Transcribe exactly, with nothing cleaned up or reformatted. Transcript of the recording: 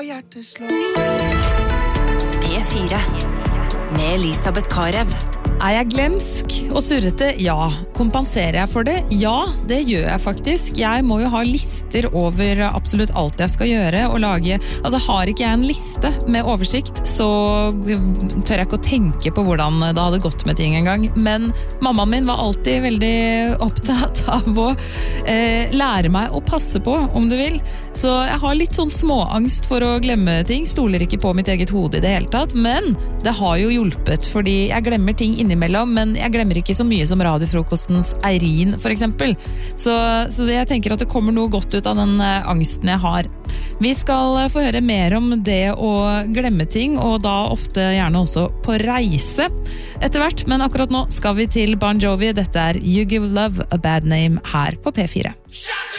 P fire med Elisabeth Karev. Er jeg glemsk og surrete? Ja. Kompenserer jeg for det? Ja, det gjør jeg faktisk. Jeg må jo ha lister over absolutt alt jeg skal gjøre og lage. Altså, har ikke jeg en liste med oversikt, så tør jeg ikke å tenke på hvordan det hadde gått med ting en gang. Men mammaen min var alltid veldig opptatt av å eh, lære meg å passe på, om du vil. Så jeg har litt sånn småangst for å glemme ting. Stoler ikke på mitt eget hode i det hele tatt. Men det har jo hjulpet, fordi jeg glemmer ting innimellom, men jeg glemmer ikke så mye som radiofrokostens Eirin, for eksempel. Så, så det, jeg tenker at det kommer noe godt ut av den uh, angsten jeg har. Vi skal uh, få høre mer om det å glemme ting, og da ofte gjerne også på reise etter hvert, men akkurat nå skal vi til Bon Jovi. Dette er You Give Love a Bad Name her på P fire.